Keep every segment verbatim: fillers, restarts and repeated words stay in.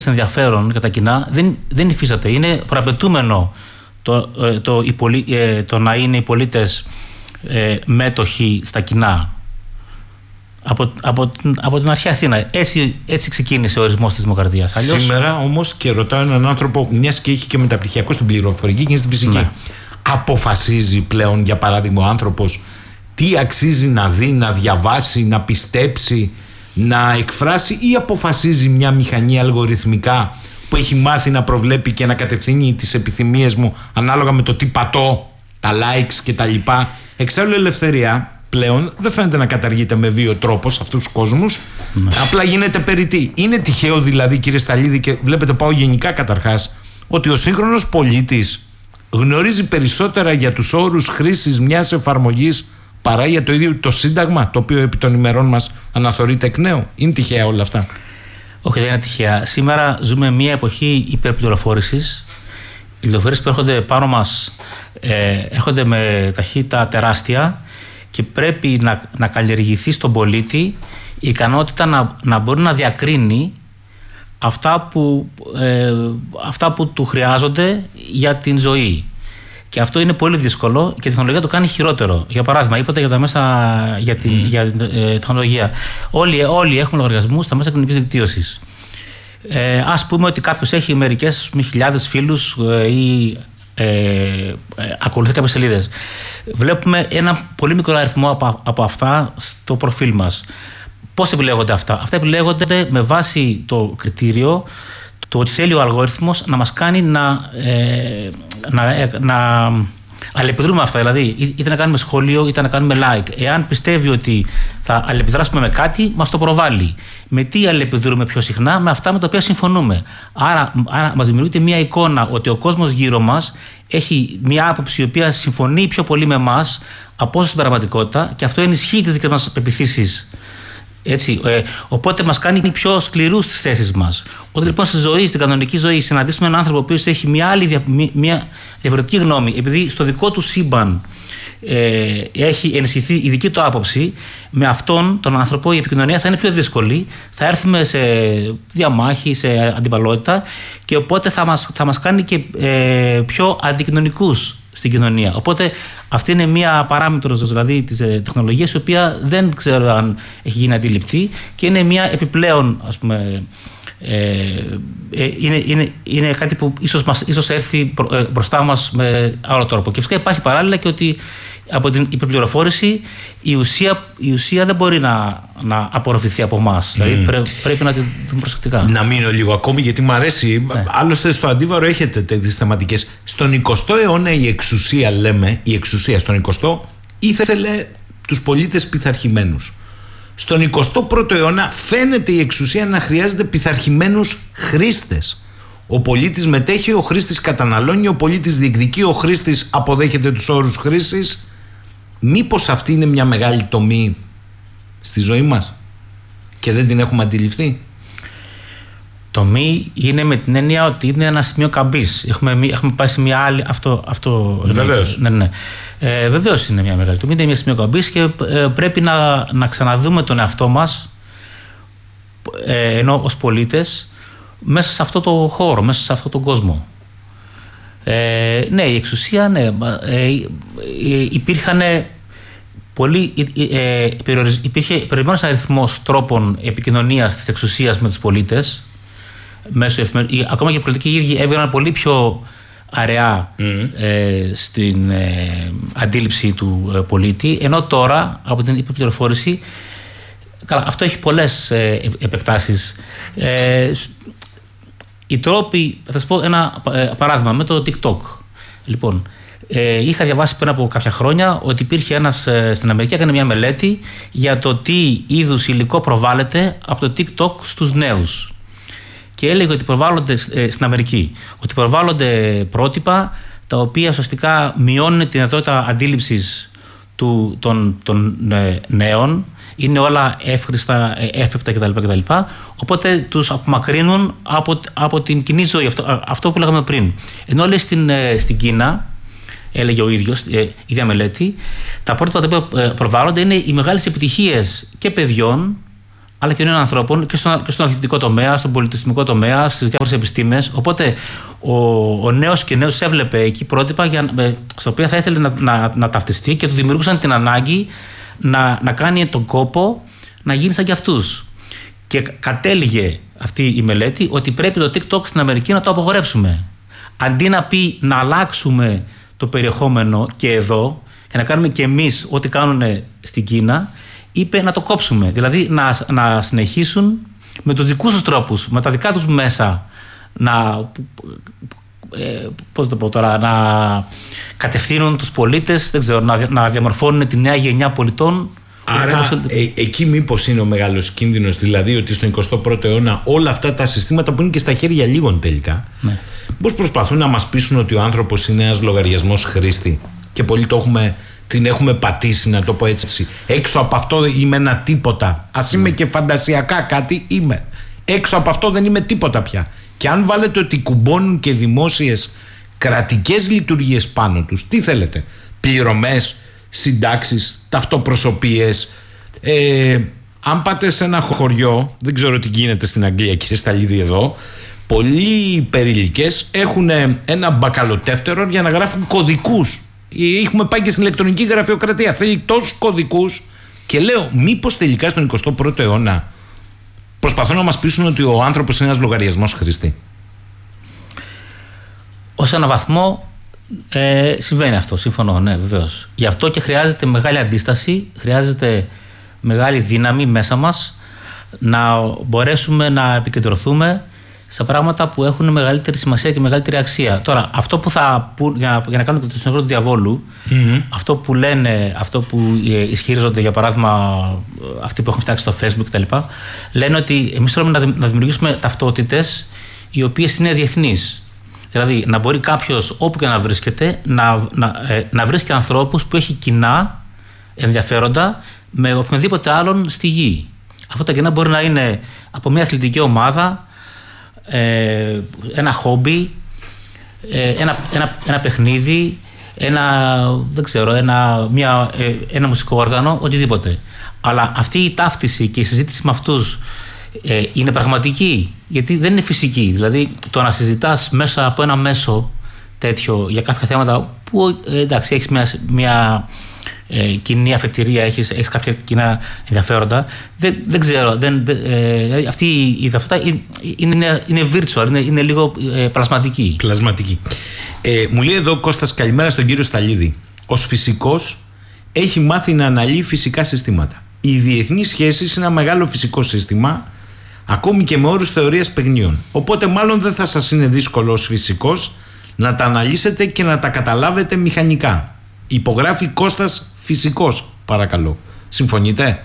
ενδιαφέρον για τα κοινά δεν, δεν υφίσταται. Είναι προαπαιτούμενο το, το, το, το να είναι οι πολίτες ε, μέτοχοι στα κοινά. Από, από, από την αρχαία Αθήνα. Έτσι, έτσι ξεκίνησε ο ορισμός της δημοκρατίας. Αλλιώς... Σήμερα όμως, και ρωτάω έναν άνθρωπο, μιας και έχει και μεταπτυχιακό στην πληροφορική και στην φυσική, ναι. αποφασίζει πλέον, για παράδειγμα, ο άνθρωπος τι αξίζει να δει, να διαβάσει, να πιστέψει, να εκφράσει, ή αποφασίζει μια μηχανή αλγοριθμικά που έχει μάθει να προβλέπει και να κατευθύνει τις επιθυμίες μου ανάλογα με το τι πατώ, τα likes και τα λοιπά. Εξάλλου, η ελευθερία πλέον δεν φαίνεται να καταργείται με βίο τρόπο σε αυτούς τους κόσμους. Ναι. Απλά γίνεται περιττή. Είναι τυχαίο δηλαδή, κύριε Σταλίδη, και βλέπετε, πάω γενικά καταρχάς, ότι ο σύγχρονος πολίτης γνωρίζει περισσότερα για τους όρους χρήσης μιας εφαρμογής παρά για το ίδιο το Σύνταγμα, το οποίο επί των ημερών μας αναθεωρείται εκ νέου? Είναι τυχαία όλα αυτά? Όχι, δεν είναι τυχαία. Σήμερα ζούμε μια εποχή υπερπληροφόρησης. Οι πληροφορίες που έρχονται πάνω μας ε, έρχονται με ταχύτητα τεράστια και πρέπει να, να καλλιεργηθεί στον πολίτη η ικανότητα να, να μπορεί να διακρίνει αυτά που, ε, αυτά που του χρειάζονται για την ζωή. Και αυτό είναι πολύ δύσκολο και η τεχνολογία το κάνει χειρότερο. Για παράδειγμα, είπατε για τα μέσα για την, mm. για την ε, τεχνολογία. Όλοι, όλοι έχουμε λογαριασμούς στα μέσα κοινωνικής δικτύωσης. Ε, ας πούμε ότι κάποιος έχει μερικές χιλιάδες φίλους ε, ή ε, ε, ακολουθεί κάποιες σελίδες. Βλέπουμε ένα πολύ μικρό αριθμό από, από αυτά στο προφίλ μας. Πώς επιλέγονται αυτά? Αυτά επιλέγονται με βάση το κριτήριο το ότι θέλει ο αλγόριθμος να μας κάνει να, ε, να, ε, να αλληλεπιδρούμε αυτά. Δηλαδή, είτε να κάνουμε σχόλιο, είτε να κάνουμε like. Εάν πιστεύει ότι θα αλληλεπιδράσουμε με κάτι, μας το προβάλλει. Με τι αλληλεπιδρούμε πιο συχνά? Με αυτά με τα οποία συμφωνούμε. Άρα, άρα μας δημιουργείται μια εικόνα ότι ο κόσμος γύρω μας έχει μια άποψη η οποία συμφωνεί πιο πολύ με εμάς από όσο στην πραγματικότητα, και αυτό ενισχύει τις δικές μας πεποιθήσεις. Έτσι, ε, οπότε μας κάνει πιο σκληρούς στις θέσεις μας. Όταν λοιπόν στη ζωή, στην κανονική ζωή, συναντήσουμε έναν άνθρωπο ο οποίος έχει μια άλλη, δια, μια διαφορετική γνώμη, επειδή στο δικό του σύμπαν ε, έχει ενισχυθεί η δική του άποψη, με αυτόν τον άνθρωπο η επικοινωνία θα είναι πιο δύσκολη, θα έρθουμε σε διαμάχη, σε αντιπαλότητα, και οπότε θα μας, θα μας κάνει και ε, πιο αντικοινωνικούς στην κοινωνία. Οπότε αυτή είναι μία παράμετρος δηλαδή της ε, τεχνολογίας, η οποία δεν ξέρω αν έχει γίνει αντιληπτή, και είναι μία επιπλέον, ας πούμε, ε, ε, είναι, είναι, είναι κάτι που ίσως, μας, ίσως έρθει μπρο, ε, μπροστά μας με άλλο τρόπο. Και φυσικά υπάρχει παράλληλα και ότι από την υπερπληροφόρηση η ουσία, η ουσία δεν μπορεί να, να απορροφηθεί από εμάς. Mm. Δηλαδή πρέ, πρέπει να την δούμε προσεκτικά. Να μείνω λίγο ακόμη, γιατί μου αρέσει. Ναι. Άλλωστε στο αντίβαρο έχετε τις θεματικές. Στον εικοστό αιώνα η εξουσία, λέμε, η εξουσία στον εικοστό ήθελε τους πολίτες πειθαρχημένους. Στον εικοστό πρώτο αιώνα φαίνεται η εξουσία να χρειάζεται πειθαρχημένους χρήστες. Ο πολίτης μετέχει, ο χρήστης καταναλώνει, ο πολίτης διεκδικεί, ο χρήστης αποδέχεται τους όρους χρήσης. Μήπως αυτή είναι μια μεγάλη τομή στη ζωή μας και δεν την έχουμε αντιληφθεί? Τομή είναι με την έννοια ότι είναι ένα σημείο καμπής. Έχουμε, έχουμε πάει σε μια άλλη. Αυτό, αυτό βεβαίως. Ναι, ναι. Ε, βεβαίως είναι μια μεγάλη τομή. Είναι μια σημείο καμπής και ε, πρέπει να, να ξαναδούμε τον εαυτό μας, ε, ενώ ως πολίτες, μέσα σε αυτό το χώρο, μέσα σε αυτό τον κόσμο. Ε, ναι, η εξουσία, ναι, ε, υπήρχαν πολύ, ε, περιορισ, υπήρχε περιορισμένος αριθμός τρόπων επικοινωνίας της εξουσίας με τους πολίτες, μέσω εφημερίδων. Ακόμα και οι πολιτικοί ίδιοι έβγαιναν πολύ πιο αραιά mm. ε, στην ε, αντίληψη του ε, πολίτη, ενώ τώρα από την υπερπληροφόρηση, καλά, αυτό έχει πολλές ε, επεκτάσεις. Ε, οι τρόποι, θα σας πω ένα ε, παράδειγμα με το TikTok. Λοιπόν, ε, είχα διαβάσει πριν από κάποια χρόνια ότι υπήρχε ένας ε, στην Αμερική, έκανε μια μελέτη για το τι είδους υλικό προβάλλεται από το TikTok στους νέους. Και έλεγε ότι προβάλλονται ε, στην Αμερική, ότι προβάλλονται πρότυπα τα οποία ουσιαστικά μειώνουν την δυνατότητα αντίληψης του, των, των ε, νέων, είναι όλα εύχριστα, εύπεπτα κτλ, κτλ. Οπότε τους απομακρύνουν από, από την κοινή ζωή, αυτό, αυτό που λέγαμε πριν. Ενώ λέει στην, στην Κίνα, έλεγε ο ίδιος, η ίδια μελέτη, τα πρότυπα τα οποία προβάλλονται είναι οι μεγάλες επιτυχίες και παιδιών, αλλά και νέων ανθρώπων και στον, και στον αθλητικό τομέα, στον πολιτισμικό τομέα, στις διάφορες επιστήμες. Οπότε ο, ο νέος και νέος έβλεπε εκεί πρότυπα για, στα οποία θα ήθελε να, να, να ταυτιστεί και του δημιουργούσαν την ανάγκη να, να κάνει τον κόπο να γίνει σαν κι αυτούς. Και κατέληγε αυτή η μελέτη ότι πρέπει το TikTok στην Αμερική να το απογορέψουμε. Αντί να πει να αλλάξουμε το περιεχόμενο και εδώ και να κάνουμε και εμείς ό,τι κάνουν στην Κίνα, είπε να το κόψουμε. Δηλαδή να, να συνεχίσουν με τους δικούς τους τρόπους, με τα δικά τους μέσα να, ε, πώς το πω τώρα, να κατευθύνουν τους πολίτες, δεν ξέρω, να, να διαμορφώνουν τη νέα γενιά πολιτών. Άρα ε, εκεί μήπως είναι ο μεγάλος κίνδυνος, δηλαδή ότι στον εικοστό πρώτο αιώνα όλα αυτά τα συστήματα που είναι και στα χέρια λίγων τελικά, ναι, πώς προσπαθούν να μας πείσουν ότι ο άνθρωπος είναι ένας λογαριασμός χρήστη και πολλοί το έχουμε, την έχουμε πατήσει, να το πω έτσι. Έξω από αυτό είμαι ένα τίποτα. Ας είμαι και φαντασιακά κάτι, είμαι. Έξω από αυτό δεν είμαι τίποτα πια. Και αν βάλετε ότι κουμπώνουν και δημόσιες κρατικές λειτουργίες πάνω τους, τι θέλετε? Πληρωμές, συντάξεις, ταυτοπροσωπίες. Ε, αν πάτε σε ένα χωριό, δεν ξέρω τι γίνεται στην Αγγλία, κύριε Σταλίδη, εδώ, πολλοί περιλικές έχουν ένα μπακαλοτεύτερο για να γράφουν κωδικούς. Έχουμε πάει και στην ηλεκτρονική γραφειοκρατία. Θέλει τόσους κωδικούς. Και λέω, μήπως τελικά στον εικοστό πρώτο αιώνα προσπαθούν να μας πείσουν ότι ο άνθρωπος είναι ένας λογαριασμός χρήστη? Ως έναν βαθμό ε, συμβαίνει αυτό. Συμφωνώ, ναι, βεβαίως. Γι' αυτό και χρειάζεται μεγάλη αντίσταση, χρειάζεται μεγάλη δύναμη μέσα μας να μπορέσουμε να επικεντρωθούμε σε πράγματα που έχουν μεγαλύτερη σημασία και μεγαλύτερη αξία. Τώρα, αυτό που θα. Που, για, να, για να κάνουμε το συνεχό του διαβόλου, mm-hmm. αυτό που λένε, αυτό που ισχυρίζονται, για παράδειγμα, αυτοί που έχουν φτιάξει στο Facebook κτλ., λένε ότι εμείς θέλουμε να, να δημιουργήσουμε ταυτότητες οι οποίες είναι διεθνείς. Δηλαδή, να μπορεί κάποιος όπου και να βρίσκεται να, να, ε, να βρίσκει ανθρώπους που έχει κοινά ενδιαφέροντα με οποιονδήποτε άλλον στη γη. Αυτά τα κοινά μπορεί να είναι από μια αθλητική ομάδα, Ε, ένα χόμπι, ε, ένα, ένα, ένα παιχνίδι, ένα, δεν ξέρω, ένα, μια, ε, ένα μουσικό όργανο, οτιδήποτε. Αλλά αυτή η ταύτιση και η συζήτηση με αυτούς ε, είναι πραγματική, γιατί δεν είναι φυσική. Δηλαδή το να συζητάς μέσα από ένα μέσο τέτοιο για κάποια θέματα που ε, εντάξει, έχεις μια, μια ε, κοινή αφετηρία, έχεις, έχεις κάποια κοινά ενδιαφέροντα, δεν, δεν ξέρω, δεν, ε, αυτή η, η ταυτότητα είναι, είναι, είναι virtual, είναι, είναι λίγο ε, πλασματική. Πλασματική. Ε, μου λέει εδώ ο Κώστας, καλημέρα στον κύριο Σταλίδη. Ως φυσικός έχει μάθει να αναλύει φυσικά συστήματα. Οι διεθνείς σχέσεις είναι ένα μεγάλο φυσικό σύστημα, ακόμη και με όρους θεωρίας παιγνίων. Οπότε μάλλον δεν θα σας είναι δύσκολο ως φυσικός να τα αναλύσετε και να τα καταλάβετε μηχανικά. Υπογράφει Κώστας φυσικός, παρακαλώ. Συμφωνείτε?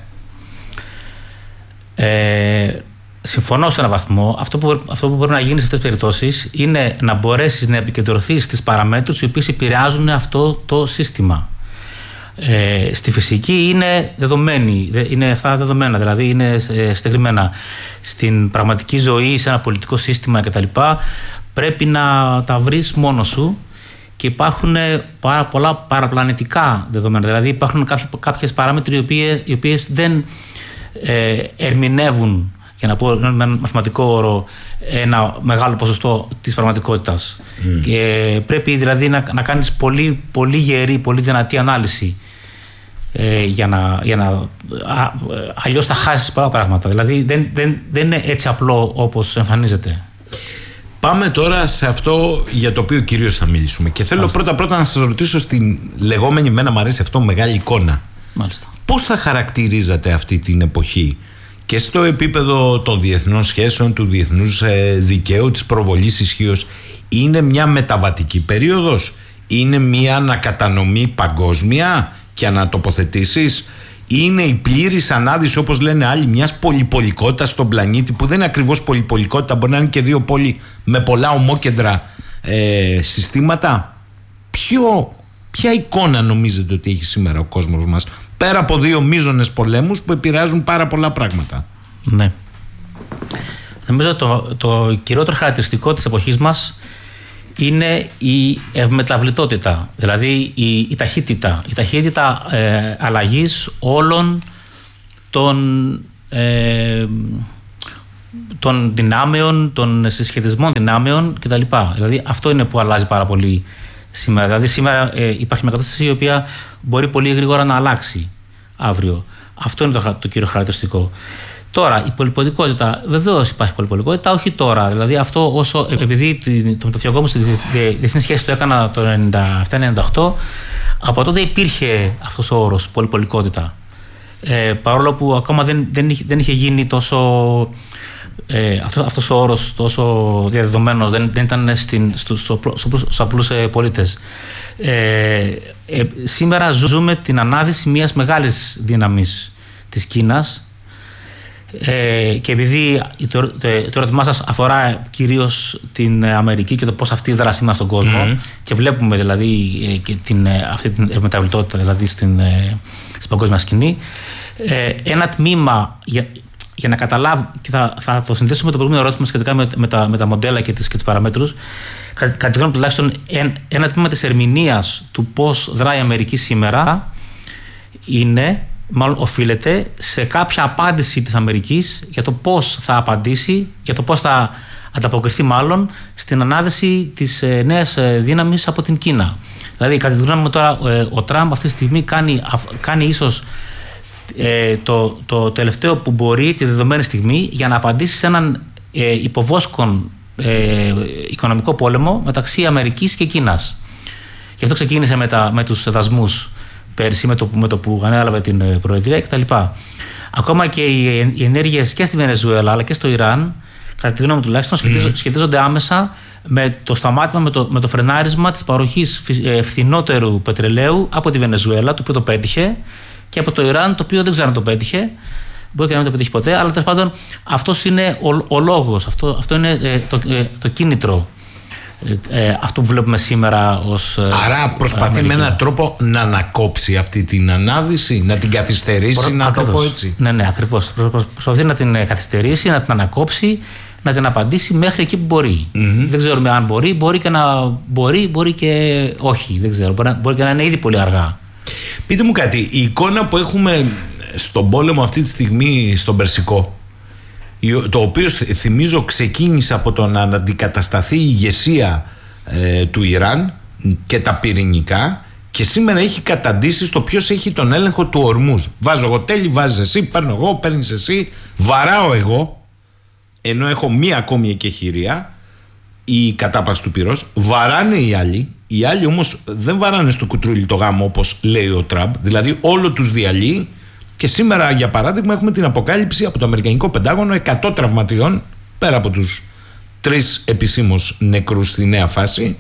Ε, συμφωνώ σε έναν βαθμό. Αυτό που, αυτό που μπορεί να γίνει σε αυτές τις περιπτώσεις είναι να μπορέσεις να επικεντρωθείς στις παραμέτρους οι οποίες επηρεάζουν αυτό το σύστημα. Ε, στη φυσική είναι δεδομένη, είναι αυτά δεδομένα, δηλαδή είναι στεγρημένα. Στην πραγματική ζωή, σε ένα πολιτικό σύστημα κτλ., πρέπει να τα βρεις μόνος σου και υπάρχουν πάρα πολλά παραπλανητικά δεδομένα. Δηλαδή υπάρχουν κάποιες παράμετροι οι οποίες, οι οποίες δεν ε, ερμηνεύουν, για να πω με έναν μαθηματικό όρο, ένα μεγάλο ποσοστό της πραγματικότητας. Mm. Και πρέπει δηλαδή να, να κάνεις πολύ, πολύ γερή, πολύ δυνατή ανάλυση ε, για να, για να α, αλλιώς θα χάσεις πολλά πράγματα. Δηλαδή δεν, δεν, δεν είναι έτσι απλό όπως εμφανίζεται. Πάμε τώρα σε αυτό για το οποίο κυρίως θα μιλήσουμε. Και θέλω πρώτα πρώτα να σας ρωτήσω στην λεγόμενη, εμένα μου αρέσει αυτό, μεγάλη εικόνα. Μάλιστα. Πώς θα χαρακτηρίζατε αυτή την εποχή και στο επίπεδο των διεθνών σχέσεων, του διεθνούς δικαίου, της προβολής ισχύως? Είναι μια μεταβατική περίοδος? Είναι μια ανακατανομή παγκόσμια και ανατοποθετήσεις? Είναι η πλήρης ανάδυση, όπως λένε άλλοι, μιας πολυπολικότητας στον πλανήτη, που δεν είναι ακριβώς πολυπολικότητα, μπορεί να είναι και δύο πόλοι με πολλά ομόκεντρα ε, συστήματα? Ποιο, ποια εικόνα νομίζετε ότι έχει σήμερα ο κόσμος μας, πέρα από δύο μείζονες πολέμους που επηρεάζουν πάρα πολλά πράγματα? Ναι. Νομίζω το, το κυριότερο χαρακτηριστικό της εποχής μας είναι η ευμεταβλητότητα, δηλαδή η, η ταχύτητα, η ταχύτητα ε, αλλαγής όλων των ε, των δυνάμεων, των συσχετισμών δυνάμεων κτλ. Δηλαδή αυτό είναι που αλλάζει πάρα πολύ σήμερα. Δηλαδή σήμερα ε, υπάρχει μια κατάσταση η οποία μπορεί πολύ γρήγορα να αλλάξει αύριο. Αυτό είναι το, το κύριο χαρακτηριστικό. Τώρα, η πολυπολικότητα, βεβαίως υπάρχει πολυπολικότητα, όχι τώρα. Δηλαδή αυτό όσο, επειδή το μεταφυγικό μου στη διεθνή σχέση το έκανα το ενενήντα επτά ενενήντα οκτώ, από τότε υπήρχε αυτός ο όρος, πολυπολικότητα. Ε, παρόλο που ακόμα δεν, δεν, είχε, δεν είχε γίνει τόσο, ε, αυτός, αυτός ο όρος τόσο διαδεδομένος, δεν, δεν ήταν στην, στο, στο, στο, στους απλούς ε, πολίτες. Ε, ε, σήμερα ζούμε την ανάδυση μιας μεγάλης δύναμης της Κίνας, ε, και επειδή το, το, το ερώτημά σας αφορά κυρίως την Αμερική και το πώς αυτή δρά σήμερα στον κόσμο, mm-hmm. και βλέπουμε δηλαδή ε, και την, αυτή την ευμεταβλητότητα δηλαδή στην, ε, στην παγκόσμια σκηνή, ε, ένα τμήμα για, για να καταλάβει, και θα, θα το συνδέσουμε με το προηγούμενο ερώτημα σχετικά με, με, τα, με τα μοντέλα και τις, και τις παραμέτρους. Κατά τη γνώμη τουλάχιστον ένα τμήμα της ερμηνείας του πώς δράει η Αμερική σήμερα είναι, μάλλον οφείλεται σε κάποια απάντηση της Αμερικής για το πώς θα απαντήσει, για το πώς θα ανταποκριθεί μάλλον στην ανάδυση της νέας δύναμης από την Κίνα. Δηλαδή, κατά τη γνώμη μου τώρα, ο Τραμπ αυτή τη στιγμή κάνει, κάνει ίσως ε, το, το τελευταίο που μπορεί τη δεδομένη στιγμή για να απαντήσει σε έναν ε, υποβόσκον ε, οικονομικό πόλεμο μεταξύ Αμερικής και Κίνας. Γι' αυτό ξεκίνησε με, τα, με τους δασμούς πέρσι, με το, με το που ανέλαβε την Προεδρία κτλ. Ακόμα και οι, οι ενέργειες και στη Βενεζουέλα αλλά και στο Ιράν, κατά τη γνώμη μου τουλάχιστον, σχετίζονται, mm. σχετίζονται άμεσα με το σταμάτημα, με το, με το φρενάρισμα της παροχής φθηνότερου πετρελαίου από τη Βενεζουέλα, το οποίο το πέτυχε, και από το Ιράν, το οποίο δεν ξέρω αν το πέτυχε. Μπορεί και να μην το πετύχει ποτέ, αλλά τέλος πάντων αυτός είναι ο, ο λόγος, αυτό, αυτό είναι ε, το, ε, το κίνητρο. Ε, αυτό που βλέπουμε σήμερα ως. Άρα προσπαθεί Αμερική. με έναν τρόπο να ανακόψει αυτή την ανάδυση, να την καθυστερήσει, Προ, να ακριβώς. το πω έτσι. Ναι, ναι, ακριβώς. Προσπαθεί να την καθυστερήσει, να την ανακόψει, να την απαντήσει μέχρι εκεί που μπορεί. Mm-hmm. Δεν ξέρουμε αν μπορεί, μπορεί και να μπορεί, μπορεί και όχι. Δεν ξέρω. Μπορεί, μπορεί και να είναι ήδη πολύ αργά. Πείτε μου κάτι, η εικόνα που έχουμε στον πόλεμο αυτή τη στιγμή στον Περσικό, το οποίο θυμίζω ξεκίνησε από το να αντικατασταθεί η ηγεσία ε, του Ιράν και τα πυρηνικά, και σήμερα έχει καταντήσει στο ποιος έχει τον έλεγχο του Ορμούζ. Βάζω εγώ τέλη, βάζεις εσύ, παίρνω εγώ, παίρνεις εσύ, βαράω εγώ, ενώ έχω μία ακόμη εκεχηρία, η κατάπαυση του πυρός, βαράνε οι άλλοι. Οι άλλοι όμως δεν βαράνε στο κουτρούλι το γάμο όπως λέει ο Τραμπ, δηλαδή όλο τους διαλύει. Και σήμερα, για παράδειγμα, έχουμε την αποκάλυψη από το Αμερικανικό Πεντάγωνο εκατό τραυματιών, πέρα από τους τρεις επισήμως νεκρούς στη νέα φάση.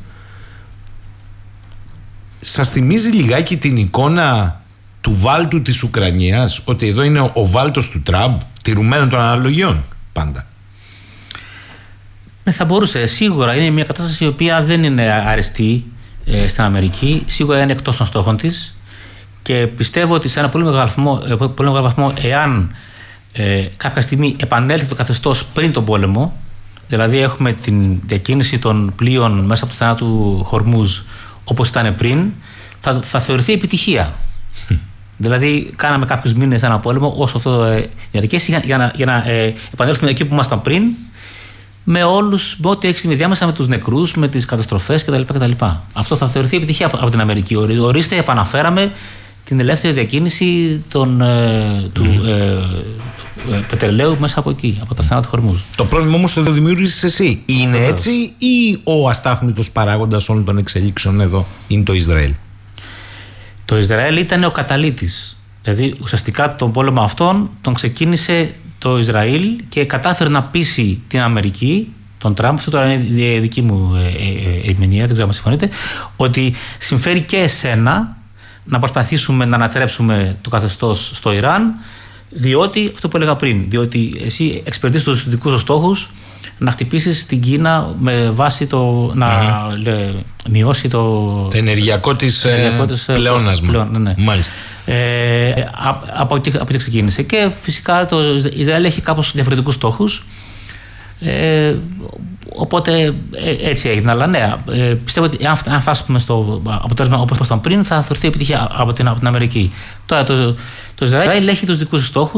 Σας θυμίζει λιγάκι την εικόνα του βάλτου της Ουκρανίας, ότι εδώ είναι ο βάλτος του Τραμπ, τηρουμένων των αναλογιών πάντα? Ναι, θα μπορούσε. Σίγουρα είναι μια κατάσταση η οποία δεν είναι αρεστή ε, στην Αμερική. Σίγουρα είναι εκτός των στόχων της. Και πιστεύω ότι σε ένα πολύ μεγάλο βαθμό, πολύ μεγάλο βαθμό εάν ε, κάποια στιγμή επανέλθει το καθεστώς πριν τον πόλεμο, δηλαδή έχουμε την διακίνηση των πλοίων μέσα από το στενά του Χορμούζ όπως ήταν πριν, θα, θα θεωρηθεί επιτυχία. Mm. Δηλαδή κάναμε κάποιους μήνες ένα πόλεμο όσο αυτό ε, διαρκέσει για, για να, για να ε, επανέλθουμε εκεί που ήμασταν πριν, με όλους, με ό,τι έχει συμβεί διάμεσα, με τους νεκρούς, με τις καταστροφές κτλ. κτλ. Αυτό θα θεωρηθεί επιτυχία από, από την Αμερική. Ορίστε, επαναφέραμε την ελεύθερη διακίνηση των, ε, του, mm. ε, του ε, πετρελαίου μέσα από εκεί, από τα στενά του Χορμούζ. Το πρόβλημα όμως το δημιούργησες εσύ. Είναι Βεβαίως. έτσι, ή ο αστάθμητος παράγοντας όλων των εξελίξεων εδώ είναι το Ισραήλ? Το Ισραήλ ήταν ο καταλύτης. Δηλαδή ουσιαστικά τον πόλεμο αυτόν τον ξεκίνησε το Ισραήλ και κατάφερε να πείσει την Αμερική, τον Τραμπ, αυτό τώρα είναι δική μου ερμηνεία, δεν ξέρω αν συμφωνείτε, ότι συμφέρει και εσένα να προσπαθήσουμε να ανατρέψουμε το καθεστώς στο Ιράν, διότι, αυτό που έλεγα πριν, διότι εσύ εξυπηρετείς τους δικούς σου στόχους να χτυπήσεις την Κίνα με βάση το να mm-hmm. λέ, μειώσει το ενεργειακό της, ενεργειακό της πλεόνασμα. Πλεον, ναι, ναι. Μάλιστα. Ε, από εκεί, από εκεί ξεκίνησε. Και φυσικά το Ισραήλ έχει κάπως διαφορετικούς στόχους. Ε, οπότε ε, έτσι έγινε. Αλλά ναι, ε, πιστεύω ότι αν, αν φτάσουμε στο αποτέλεσμα όπως ήταν πριν, θα θεωρηθεί επιτυχία από την, από την Αμερική. Τώρα το, το Ισραήλ έχει τους δικούς στόχους.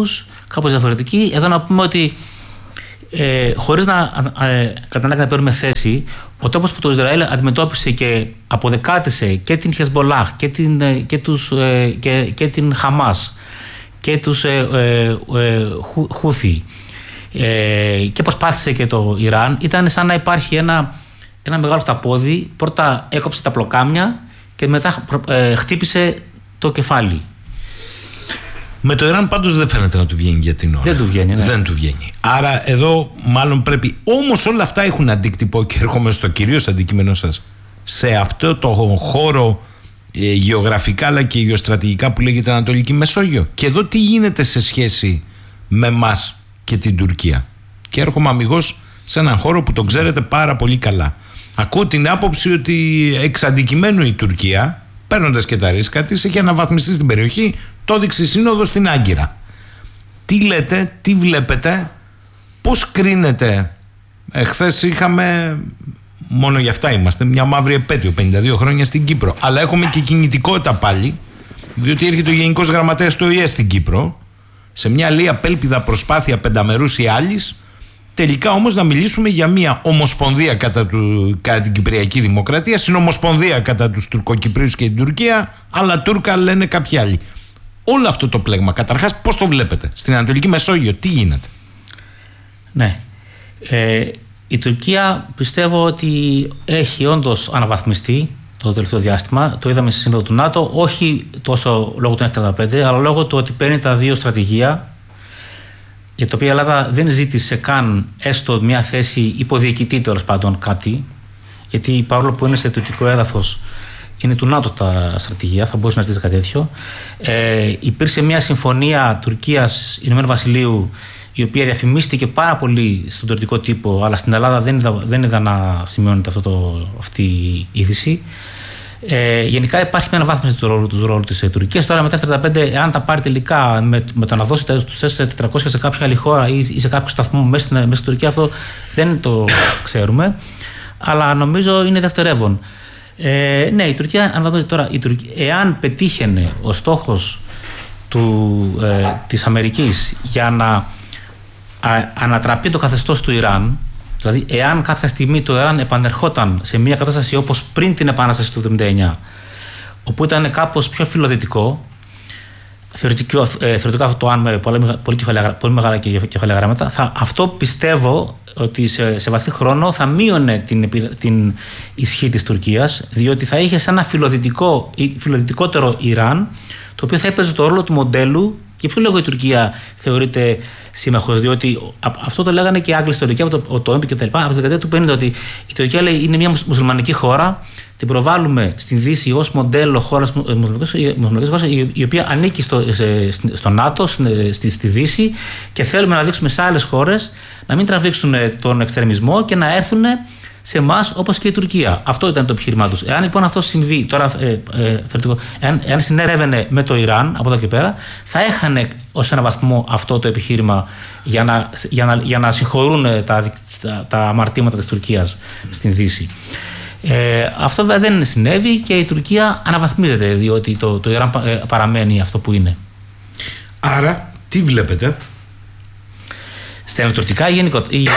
κάπως διαφορετική. Εδώ να πούμε ότι ε, χωρίς να, ε, κατά ανάγκη να παίρνουμε θέση, ο τρόπος που το Ισραήλ αντιμετώπισε και αποδεκάτησε και την Χεσμπολάχ και την, και τους, ε, και, και την Χαμάς και τους ε, ε, ε, Χούθι ε, και προσπάθησε και το Ιράν, ήταν σαν να υπάρχει ένα, ένα μεγάλο χταπόδι. Πρώτα έκοψε τα πλοκάμια και μετά ε, χτύπησε το κεφάλι. Με το Ιράν πάντως δεν φαίνεται να του βγαίνει για την ώρα. Δεν του βγαίνει. Ναι. Δεν του βγαίνει. Άρα εδώ μάλλον πρέπει. Όμως όλα αυτά έχουν αντίκτυπο, και έρχομαι στο κυρίως αντικείμενο σας, σε αυτό το χώρο ε, γεωγραφικά αλλά και γεωστρατηγικά που λέγεται Ανατολική Μεσόγειο. Και εδώ τι γίνεται σε σχέση με μας και την Τουρκία. Και έρχομαι αμιγώς σε έναν χώρο που τον ξέρετε πάρα πολύ καλά. Ακούω την άποψη ότι εξ αντικειμένου η Τουρκία, παίρνοντας και τα ρίσκα της, έχει αναβαθμιστεί στην περιοχή. Το έδειξε η Σύνοδο στην Άγκυρα. Τι λέτε, τι βλέπετε, πώς κρίνετε? Εχθές είχαμε, μόνο για αυτά είμαστε, μια μαύρη επέτειο, πενήντα δύο χρόνια στην Κύπρο. Αλλά έχουμε και κινητικότητα πάλι, διότι έρχεται ο Γενικός Γραμματέας του Ο Η Ε στην Κύπρο, σε μια άλλη απέλπιδα προσπάθεια πενταμερούς ή άλλης, τελικά όμως να μιλήσουμε για μια ομοσπονδία κατά, του, κατά την Κυπριακή Δημοκρατία, συνομοσπονδία κατά τους Τουρκοκυπρίους και την Τουρκία, αλλά Τούρκα λένε κάποιοι άλλοι. Όλο αυτό το πλέγμα, καταρχάς, πώς το βλέπετε στην Ανατολική Μεσόγειο, τι γίνεται? Ναι. Ε, η Τουρκία πιστεύω ότι έχει όντως αναβαθμιστεί το τελευταίο διάστημα. Το είδαμε στη Σύνοδο του ΝΑΤΟ, όχι τόσο λόγω του εφ τριάντα πέντε, αλλά λόγω του ότι παίρνει τα δύο στρατηγία, για το οποίο η Ελλάδα δεν ζήτησε καν έστω μια θέση υποδιοικητή, τέλος πάντων κάτι, γιατί παρόλο που είναι σε τουρκικό έδαφος, είναι του ΝΑΤΟ τα στρατηγία, θα μπορούσε να ζητήσει κάτι τέτοιο. Ε, υπήρξε μια συμφωνία Τουρκίας-Ηνωμένου Βασιλείου, η οποία διαφημίστηκε πάρα πολύ στον τουρκικό τύπο, αλλά στην Ελλάδα δεν είδα, δεν είδα να σημειώνεται αυτό το, αυτή η είδηση. Ε, γενικά υπάρχει μια αναβάθμιση του ρόλου, του ρόλου της ε, Τουρκίας. Τώρα μετά το τριάντα πέντε, εάν τα πάρει τελικά με, με το να δώσει τους τετρακόσια σε κάποια άλλη χώρα ή, ή σε κάποιο σταθμό μέσα στην, μέσα στην Τουρκία, αυτό δεν το ξέρουμε. Αλλά νομίζω είναι δευτερεύον. Ε, ναι, η Τουρκία αναβαθμίζεται τώρα. Η Τουρκία, εάν πετύχαινε ο στόχος του, ε, της Αμερικής για να α, ανατραπεί το καθεστώς του Ιράν, δηλαδή εάν κάποια στιγμή το Ιράν επανερχόταν σε μια κατάσταση όπως πριν την Επανάσταση του εβδομήντα εννιά, όπου ήταν κάπως πιο φιλοδυτικό, θεωρητικό, ε, θεωρητικά αυτό το αν με πολύ, πολύ, κεφαλαία, πολύ μεγάλα κεφαλαία γράμματα, θα, αυτό πιστεύω ότι σε, σε βαθύ χρόνο θα μείωνε την, την ισχύ της Τουρκίας, διότι θα είχε σε ένα φιλοδυτικό, φιλοδυτικότερο Ιράν, το οποίο θα έπαιζε το ρόλο του μοντέλου. Και ποιο λόγο η Τουρκία θεωρείται σύμμαχος? Διότι αυτό το λέγανε και οι Άγγλοι ιστορικοί από το, το έμπι και τα λοιπά, από τη δεκαετία του πενήντα, ότι η Τουρκία λέει είναι μια μουσουλμανική χώρα, την προβάλλουμε στην Δύση ως μοντέλο χώρας μουσουλμανικής χώρας, η οποία ανήκει στο, στο ΝΑΤΟ, στη, στη Δύση, και θέλουμε να δείξουμε σε άλλες χώρες να μην τραβήξουν τον εξτρεμισμό και να έρθουν σε εμάς όπως και η Τουρκία. Αυτό ήταν το επιχείρημά τους. Εάν λοιπόν αυτό συμβεί, τώρα, ε, ε, εάν, εάν συνέβαινε με το Ιράν από εδώ και πέρα, θα έχανε ως ένα βαθμό αυτό το επιχείρημα για να, για να, για να συγχωρούν τα, τα, τα αμαρτήματα της Τουρκίας στην Δύση. Ε, αυτό βέβαια δεν συνέβη και η Τουρκία αναβαθμίζεται, διότι το, το Ιράν ε, παραμένει αυτό που είναι. Άρα, τι βλέπετε? Στενοτουρκικά ή γενικότερα?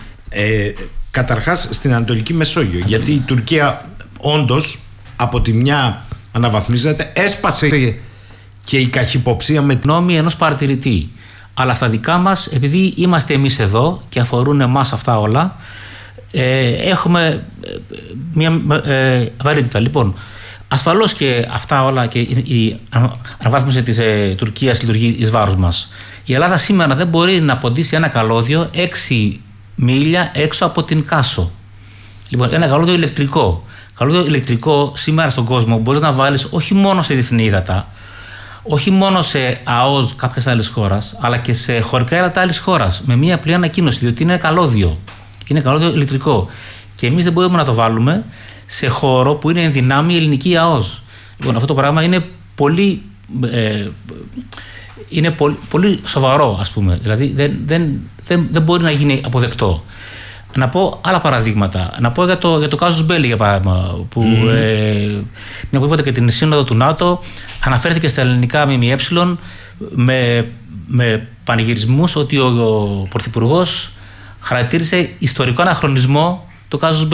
Ε, καταρχάς στην Ανατολική Μεσόγειο, γιατί η Τουρκία όντως από τη μια αναβαθμίζεται, έσπασε και η καχυποψία με την νόμη ενός παρατηρητή. Αλλά στα δικά μας, επειδή είμαστε εμείς εδώ και αφορούν εμάς αυτά όλα, ε, έχουμε μια ε, βαρύτητα. Λοιπόν, ασφαλώς και αυτά όλα και η αναβάθμιση της ε, Τουρκίας λειτουργεί εις βάρος μας. Η Ελλάδα σήμερα δεν μπορεί να ποντίσει ένα καλώδιο έξι μίλια έξω από την Κάσο. Λοιπόν, ένα καλώδιο ηλεκτρικό. Καλώδιο ηλεκτρικό σήμερα στον κόσμο μπορείς να βάλεις όχι μόνο σε διεθνή ύδατα, όχι μόνο σε ΑΟΣ κάποιας άλλης χώρας, αλλά και σε χωρικά ύδατα άλλης χώρας, με μία απλή ανακοίνωση, διότι είναι καλώδιο. Είναι καλώδιο ηλεκτρικό. Και εμείς δεν μπορούμε να το βάλουμε σε χώρο που είναι εν δυνάμει ελληνική ΑΟΣ. Λοιπόν, αυτό το πράγμα είναι πολύ. Ε, είναι πολύ, πολύ σοβαρό, ας πούμε. Δηλαδή δεν, δεν, δεν, δεν μπορεί να γίνει αποδεκτό. Να πω άλλα παραδείγματα. Να πω για το, για το κάζους Μπέλι, για παράδειγμα, που mm. ε, μια που είπατε και την σύνοδο του ΝΑΤΟ, αναφέρθηκε στα ελληνικά ΜΜΕ με, με πανηγυρισμούς ότι ο, ο Πρωθυπουργός χαρακτήρισε ιστορικό αναχρονισμό το κάζους